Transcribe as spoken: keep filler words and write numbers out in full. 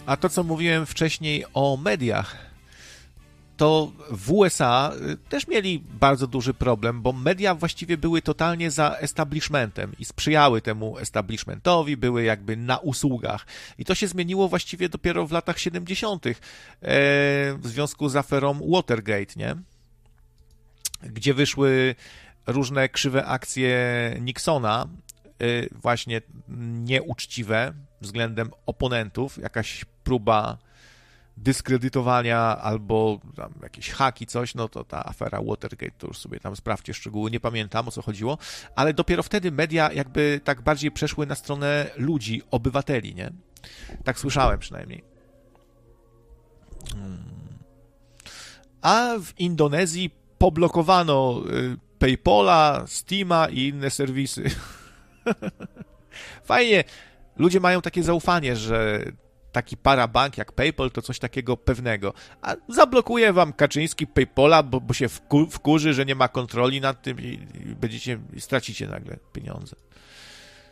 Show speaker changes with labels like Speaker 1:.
Speaker 1: A to, co mówiłem wcześniej o mediach, to w U S A też mieli bardzo duży problem, bo media właściwie były totalnie za establishmentem i sprzyjały temu establishmentowi, były jakby na usługach. I to się zmieniło właściwie dopiero w latach siedemdziesiątych w związku z aferą Watergate, nie? Gdzie wyszły różne krzywe akcje Nixona, właśnie nieuczciwe względem oponentów, jakaś próba dyskredytowania albo tam jakieś haki, coś, no to ta afera Watergate, to już sobie tam sprawdźcie szczegóły, nie pamiętam, o co chodziło, ale dopiero wtedy media jakby tak bardziej przeszły na stronę ludzi, obywateli, nie? Tak słyszałem przynajmniej. A w Indonezji poblokowano PayPala, Steama i inne serwisy. Fajnie, ludzie mają takie zaufanie, że taki parabank jak PayPal to coś takiego pewnego. A zablokuje wam Kaczyński PayPala, bo, bo się wku, wkurzy, że nie ma kontroli nad tym i, i będziecie, i stracicie nagle pieniądze.